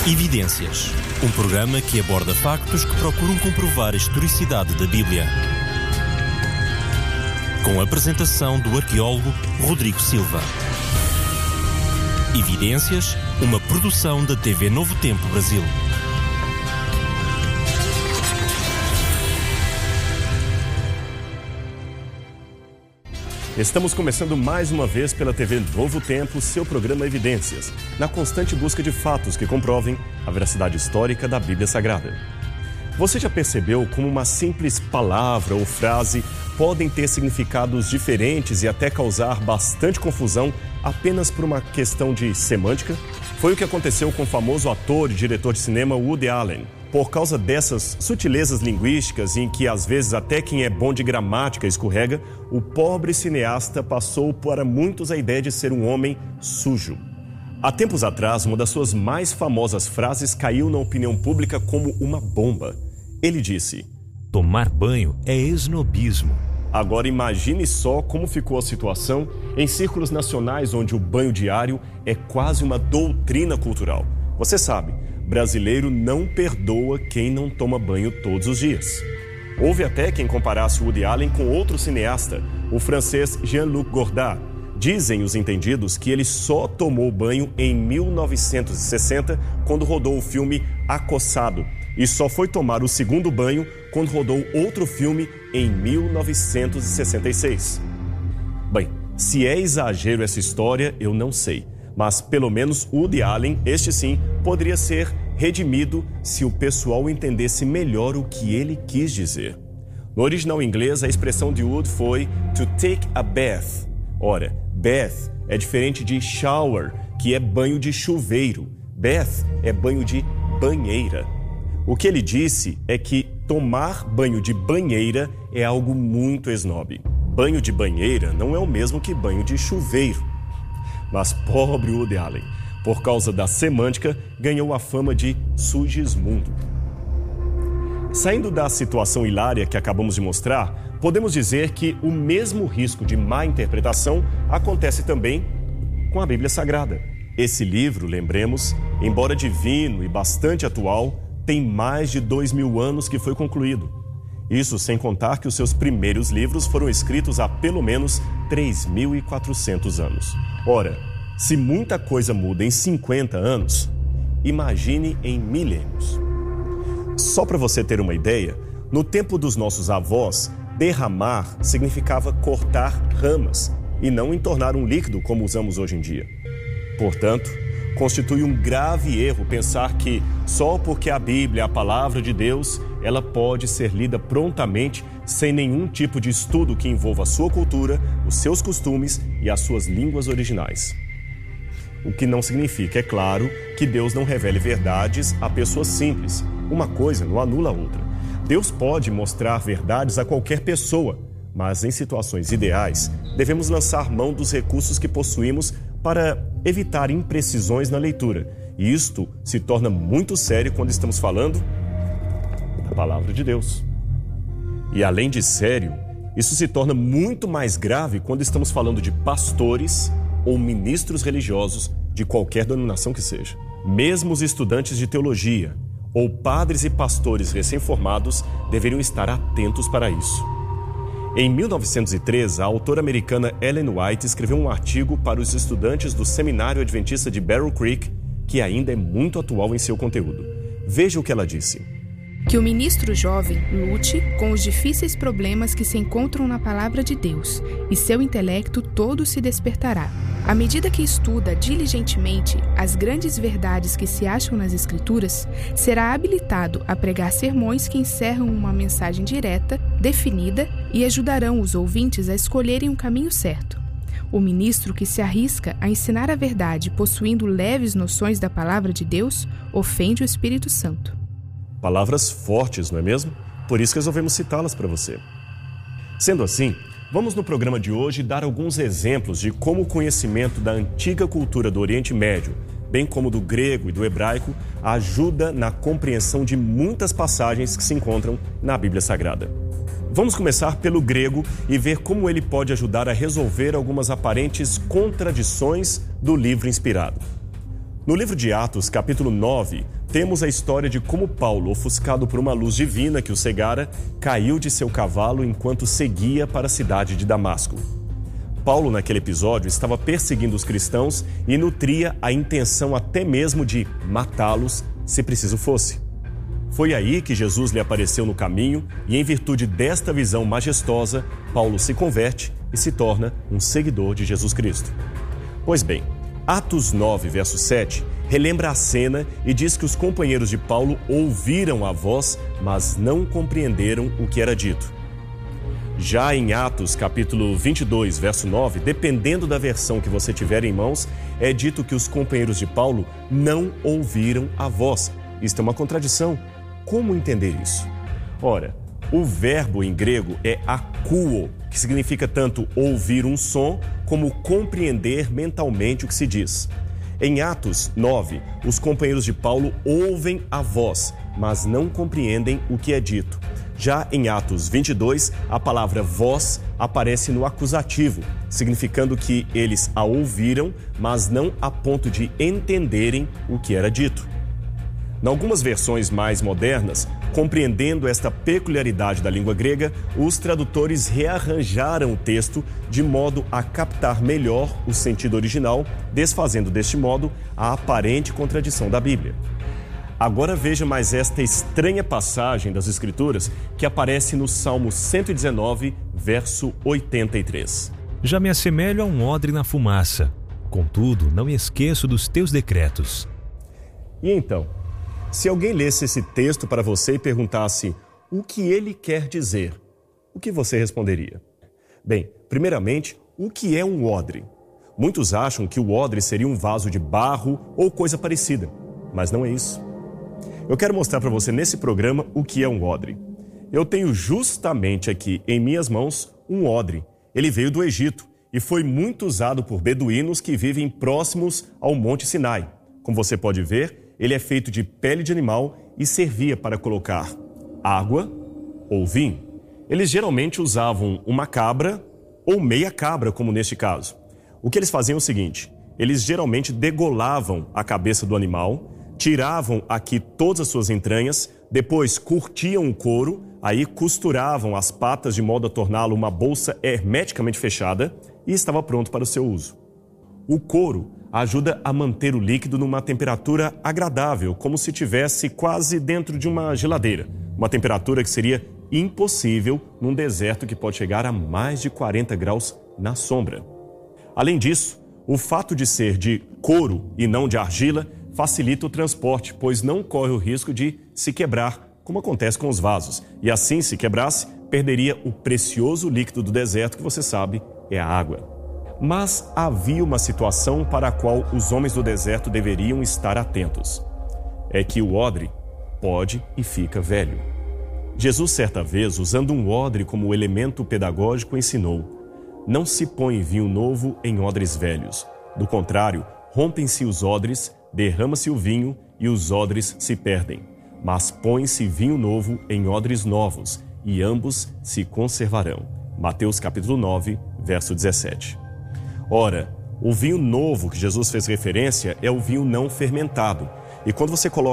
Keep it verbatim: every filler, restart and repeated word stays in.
Evidências, um programa que aborda factos que procuram comprovar a historicidade da Bíblia. Com a apresentação do arqueólogo Rodrigo Silva. Evidências, uma produção da T V Novo Tempo Brasil. Estamos começando mais uma vez pela T V Novo Tempo, seu programa Evidências, na constante busca de fatos que comprovem a veracidade histórica da Bíblia Sagrada. Você já percebeu como uma simples palavra ou frase podem ter significados diferentes e até causar bastante confusão apenas por uma questão de semântica? Foi o que aconteceu com o famoso ator e diretor de cinema Woody Allen. Por causa dessas sutilezas linguísticas em que às vezes até quem é bom de gramática escorrega, o pobre cineasta passou para muitos a ideia de ser um homem sujo. Há tempos atrás, uma das suas mais famosas frases caiu na opinião pública como uma bomba. Ele disse: "Tomar banho é esnobismo." Agora imagine só como ficou a situação em círculos nacionais onde o banho diário é quase uma doutrina cultural. Você sabe, brasileiro não perdoa quem não toma banho todos os dias. Houve até quem comparasse Woody Allen com outro cineasta, o francês Jean-Luc Godard. Dizem os entendidos que ele só tomou banho em mil novecentos e sessenta, quando rodou o filme Acossado, e só foi tomar o segundo banho quando rodou outro filme em mil novecentos e sessenta e seis. Bem, se é exagero essa história, eu não sei. Mas, pelo menos, Woody Allen, este sim, poderia ser redimido se o pessoal entendesse melhor o que ele quis dizer. No original inglês, a expressão de Woody foi to take a bath. Ora, bath é diferente de shower, que é banho de chuveiro. Bath é banho de banheira. O que ele disse é que tomar banho de banheira é algo muito esnobe. Banho de banheira não é o mesmo que banho de chuveiro. Mas pobre Woody Allen, por causa da semântica, ganhou a fama de Sugismundo. Saindo da situação hilária que acabamos de mostrar, podemos dizer que o mesmo risco de má interpretação acontece também com a Bíblia Sagrada. Esse livro, lembremos, embora divino e bastante atual, tem mais de dois mil anos que foi concluído. Isso sem contar que os seus primeiros livros foram escritos há pelo menos três mil e quatrocentos anos. Ora, se muita coisa muda em cinquenta anos, imagine em milênios. Só para você ter uma ideia, no tempo dos nossos avós, derramar significava cortar ramas e não entornar um líquido como usamos hoje em dia. Portanto, constitui um grave erro pensar que, só porque a Bíblia é a palavra de Deus, ela pode ser lida prontamente sem nenhum tipo de estudo que envolva a sua cultura, os seus costumes e as suas línguas originais. O que não significa, é claro, que Deus não revele verdades a pessoas simples. Uma coisa não anula a outra. Deus pode mostrar verdades a qualquer pessoa, mas em situações ideais, devemos lançar mão dos recursos que possuímos para evitar imprecisões na leitura. E isto se torna muito sério quando estamos falando da palavra de Deus. E além de sério, isso se torna muito mais grave quando estamos falando de pastores ou ministros religiosos de qualquer denominação que seja. Mesmo os estudantes de teologia ou padres e pastores recém-formados deveriam estar atentos para isso. Em mil novecentos e três, a autora americana Ellen White escreveu um artigo para os estudantes do Seminário Adventista de Barrow Creek, que ainda é muito atual em seu conteúdo. Veja o que ela disse. Que o ministro jovem lute com os difíceis problemas que se encontram na palavra de Deus, e seu intelecto todo se despertará. À medida que estuda diligentemente as grandes verdades que se acham nas Escrituras, será habilitado a pregar sermões que encerram uma mensagem direta, definida e ajudarão os ouvintes a escolherem um caminho certo. O ministro que se arrisca a ensinar a verdade possuindo leves noções da palavra de Deus ofende o Espírito Santo. Palavras fortes, não é mesmo? Por isso resolvemos citá-las para você. Sendo assim, vamos no programa de hoje dar alguns exemplos de como o conhecimento da antiga cultura do Oriente Médio, bem como do grego e do hebraico, ajuda na compreensão de muitas passagens que se encontram na Bíblia Sagrada. Vamos começar pelo grego e ver como ele pode ajudar a resolver algumas aparentes contradições do livro inspirado. No livro de Atos, capítulo nove, temos a história de como Paulo, ofuscado por uma luz divina que o cegara, caiu de seu cavalo enquanto seguia para a cidade de Damasco. Paulo, naquele episódio, estava perseguindo os cristãos e nutria a intenção até mesmo de matá-los, se preciso fosse. Foi aí que Jesus lhe apareceu no caminho e, em virtude desta visão majestosa, Paulo se converte e se torna um seguidor de Jesus Cristo. Pois bem, Atos nove, verso sete, relembra a cena e diz que os companheiros de Paulo ouviram a voz, mas não compreenderam o que era dito. Já em Atos, capítulo vinte e dois, verso nove, dependendo da versão que você tiver em mãos, é dito que os companheiros de Paulo não ouviram a voz. Isto é uma contradição. Como entender isso? Ora, o verbo em grego é akouo, que significa tanto ouvir um som como compreender mentalmente o que se diz. Em Atos nove, os companheiros de Paulo ouvem a voz, mas não compreendem o que é dito. Já em Atos vinte e dois, a palavra voz aparece no acusativo, significando que eles a ouviram, mas não a ponto de entenderem o que era dito. Em algumas versões mais modernas, compreendendo esta peculiaridade da língua grega, os tradutores rearranjaram o texto de modo a captar melhor o sentido original, desfazendo deste modo a aparente contradição da Bíblia. Agora veja mais esta estranha passagem das Escrituras que aparece no Salmo cento e dezenove, verso oitenta e três. Já me assemelho a um odre na fumaça, contudo não me esqueço dos teus decretos. E então, se alguém lesse esse texto para você e perguntasse o que ele quer dizer, o que você responderia? Bem, primeiramente, o que é um odre? Muitos acham que o odre seria um vaso de barro ou coisa parecida, mas não é isso. Eu quero mostrar para você nesse programa o que é um odre. Eu tenho justamente aqui em minhas mãos um odre. Ele veio do Egito e foi muito usado por beduínos que vivem próximos ao Monte Sinai. Como você pode ver, ele é feito de pele de animal e servia para colocar água ou vinho. Eles geralmente usavam uma cabra ou meia cabra, como neste caso. O que eles faziam é o seguinte: eles geralmente degolavam a cabeça do animal, tiravam aqui todas as suas entranhas, depois curtiam o couro, aí costuravam as patas de modo a torná-lo uma bolsa hermeticamente fechada e estava pronto para o seu uso. O couro ajuda a manter o líquido numa temperatura agradável, como se estivesse quase dentro de uma geladeira. Uma temperatura que seria impossível num deserto que pode chegar a mais de quarenta graus na sombra. Além disso, o fato de ser de couro e não de argila facilita o transporte, pois não corre o risco de se quebrar, como acontece com os vasos. E assim, se quebrasse, perderia o precioso líquido do deserto, que você sabe é a água. Mas havia uma situação para a qual os homens do deserto deveriam estar atentos. É que o odre pode e fica velho. Jesus, certa vez, usando um odre como elemento pedagógico, ensinou: não se põe vinho novo em odres velhos. Do contrário, rompem-se os odres, derrama-se o vinho e os odres se perdem. Mas põe-se vinho novo em odres novos e ambos se conservarão. Mateus capítulo nove, verso dezessete. Ora, o vinho novo que Jesus fez referência é o vinho não fermentado. E quando você coloca